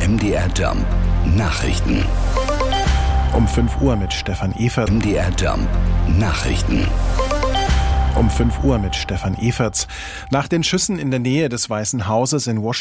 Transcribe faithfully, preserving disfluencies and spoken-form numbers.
M D R Jump Nachrichten. Um fünf Uhr mit Stefan Evert. M D R Jump Nachrichten. Um fünf Uhr mit Stefan Everts. Nach den Schüssen in der Nähe des Weißen Hauses in Washington